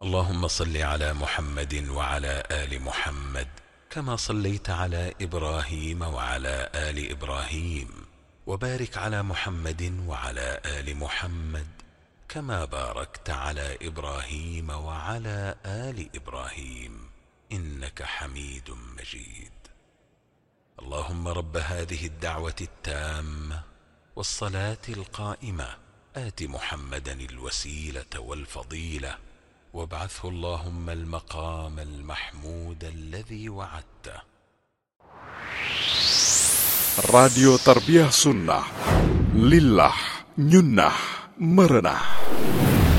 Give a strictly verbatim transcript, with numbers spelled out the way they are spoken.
اللهم صل على محمد وعلى آل محمد كما صليت على إبراهيم وعلى آل إبراهيم، وبارك على محمد وعلى آل محمد كما باركت على إبراهيم وعلى آل إبراهيم إنك حميد مجيد. اللهم رب هذه الدعوة التامة والصلاة القائمة آت محمدا الوسيلة والفضيلة وابعثه اللهم المقام المحمود الذي وعدته. راديو تربية سنة لله ننه مرنه.